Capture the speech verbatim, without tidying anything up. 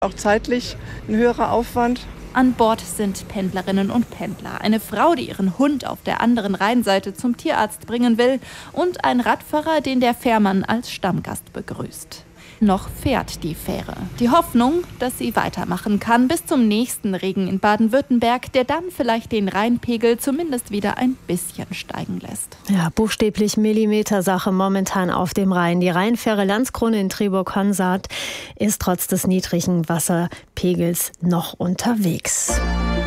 Auch zeitlich ein höherer Aufwand. An Bord sind Pendlerinnen und Pendler, eine Frau, die ihren Hund auf der anderen Rheinseite zum Tierarzt bringen will und ein Radfahrer, den der Fährmann als Stammgast begrüßt. Noch fährt die Fähre. Die Hoffnung, dass sie weitermachen kann bis zum nächsten Regen in Baden-Württemberg, der dann vielleicht den Rheinpegel zumindest wieder ein bisschen steigen lässt. Ja, buchstäblich Millimetersache momentan auf dem Rhein. Die Rheinfähre Landskrone in Triburg-Consart ist trotz des niedrigen Wasserpegels noch unterwegs.